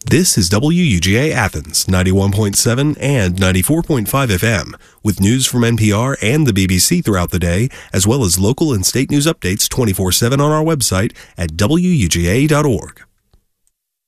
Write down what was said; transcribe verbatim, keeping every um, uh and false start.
This is W U G A Athens, ninety-one point seven and ninety-four point five F M, with news from N P R and the B B C throughout the day, as well as local and state news updates twenty-four seven on our website at W U G A dot org.